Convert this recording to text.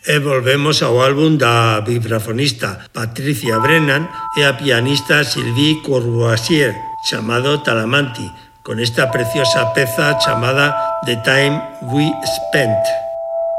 E volvemos ao álbum da vibrafonista Patricia Brennan e a pianista Sylvie Courvoisier, chamado Talamanti, con esta preciosa peza chamada The Time We Spent.